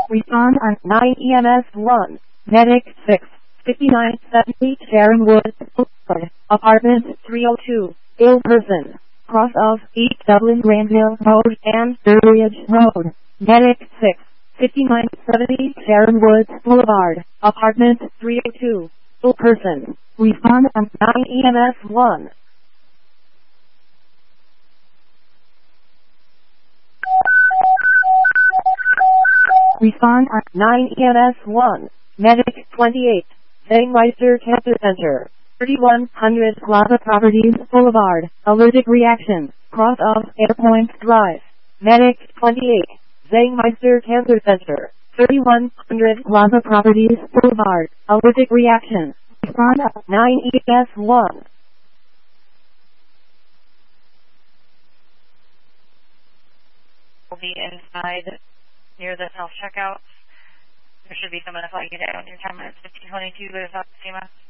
Respond on 9 EMS 1. Medic 6. 5970 Sharon Woods Boulevard, Apartment 302. Ill person. Cross of 8 Dublin Granville Road and Sturbridge Road. Medic 6. 5970 Sharon Woods Boulevard, Apartment 302. Ill person. Respond on 9 EMS 1. Respond on 9 EMS 1. Medic 28. Zangmeister Cancer Center. 3100 Plaza Properties Boulevard. Allergic reaction. Cross of Airpoint Drive. Medic 28. Zangmeister Cancer Center. 3100 Plaza Properties Boulevard. Allergic reaction. Respond on 9 EMS 1. Will be inside near the self-checkouts. There should be someone to let you down. Your time is 15:22. Go to South SEMA.